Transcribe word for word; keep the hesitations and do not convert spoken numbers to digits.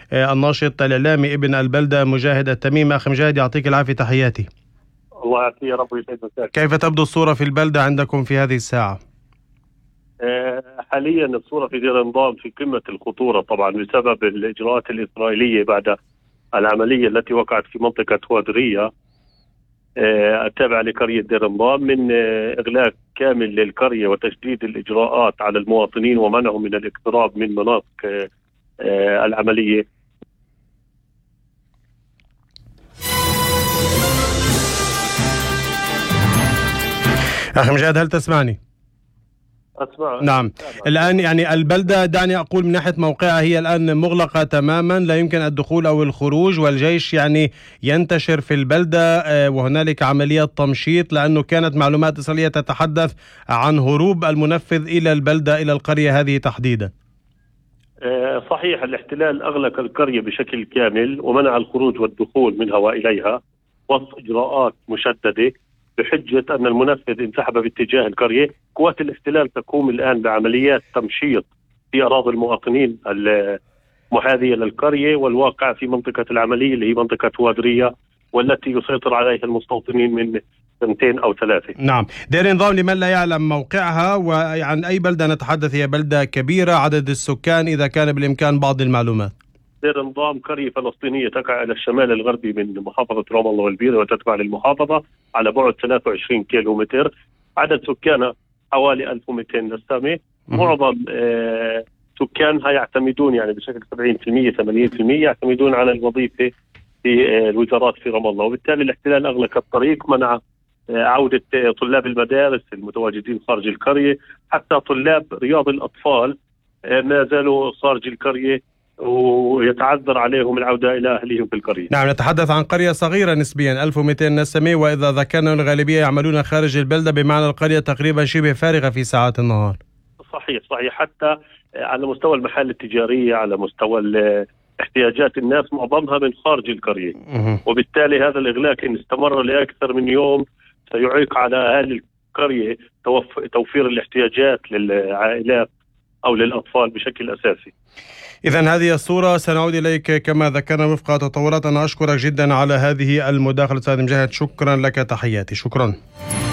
الناشط الإعلامي ابن البلدة مجاهد التميم. أخي مجاهد يعطيك العافية، تحياتي. الله يعافيك يا رب ويسعدك. كيف تبدو الصورة في البلدة عندكم في هذه الساعة؟ حاليا الصورة في دير النظام في قمة الخطورة طبعا بسبب الإجراءات الإسرائيلية بعد العملية التي وقعت في منطقة وادرية التابعة لقرية دير النظام من إغلاق كامل للقرية وتشديد الإجراءات على المواطنين ومنعهم من الاقتراب من مناطق العملية. أخي مجاهد هل تسمعني؟ أسمع. نعم. الآن يعني البلدة دعني أقول من ناحية موقعها هي الآن مغلقة تماما، لا يمكن الدخول أو الخروج، والجيش يعني ينتشر في البلدة وهنالك عملية تمشيط، لأنه كانت معلومات إسرائيلية تتحدث عن هروب المنفذ إلى البلدة إلى القرية هذه تحديدا. صحيح، الاحتلال أغلق القرية بشكل كامل ومنع الخروج والدخول منها وإليها وسط إجراءات مشددة بحجة أن المنفذ انسحب باتجاه القرية. قوات الاحتلال تقوم الآن بعمليات تمشيط في أراضي المواطنين المحاذية للقرية والواقع في منطقة العملية اللي هي منطقة وادرية والتي يسيطر عليها المستوطنين من سنتين أو ثلاثة. نعم. دير النظام لمن لا يعلم موقعها وعن أي بلدة نتحدث؟ هي بلدة كبيرة، عدد السكان إذا كان بالإمكان بعض المعلومات. دير النظام قرية فلسطينية تقع على الشمال الغربي من محافظة رام الله والبيرة وتتبع للمحافظة على بعد ثلاثة وعشرين كيلومتر. عدد سكانها حوالي ألف ومئتين نسمة. معظم آه سكانها يعتمدون يعني بشكل سبعين بالمئة ثمانين بالمئة يعتمدون على الوظيفة في آه الوزارات في رام الله، وبالتالي الاحتلال أغلق الطريق، منع آه عودة آه طلاب المدارس المتواجدين خارج القرية، حتى طلاب رياض الأطفال آه ما زالوا خارج القرية ويتعذر عليهم العودة إلى أهلهم في القرية. نعم، نتحدث عن قرية صغيرة نسبيا ألف ومئتين نسمة، وإذا ذكرنا الغالبية يعملون خارج البلدة بمعنى القرية تقريبا شبه فارغة في ساعات النهار. صحيح صحيح، حتى على مستوى المحال التجارية، على مستوى احتياجات الناس معظمها من خارج القرية. وبالتالي هذا الإغلاق إن استمر لأكثر من يوم سيعيق على أهل القرية توفير الاحتياجات للعائلات أو للأطفال بشكل أساسي. إذن هذه الصورة، سنعود إليك كما ذكرنا وفق تطورات. أنا أشكرك جدا على هذه المداخلة أستاذ مجاهد، شكرا لك، تحياتي. شكرا.